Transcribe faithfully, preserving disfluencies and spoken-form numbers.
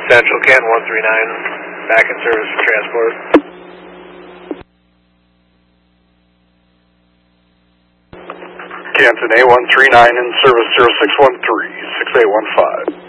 Central Canton one three nine, back in service for transport. Canton A one three nine in service zero six one three, six eight one five.